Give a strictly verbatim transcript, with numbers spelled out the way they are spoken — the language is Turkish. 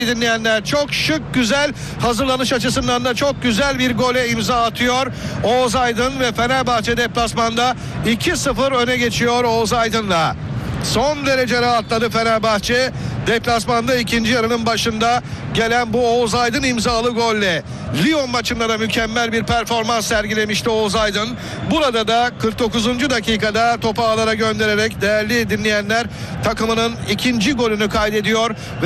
Dinleyenler, çok şık, güzel, hazırlanış açısından da çok güzel bir gole imza atıyor Oğuz Aydın ve Fenerbahçe deplasmanda iki sıfır öne geçiyor Oğuz Aydın'la. Son derece rahatladı Fenerbahçe. Deplasmanda ikinci yarının başında gelen bu Oğuz Aydın imzalı golle. Lyon maçında da mükemmel bir performans sergilemişti Oğuz Aydın. Burada da kırk dokuzuncu dakikada topu ağlara göndererek değerli dinleyenler takımının ikinci golünü kaydediyor.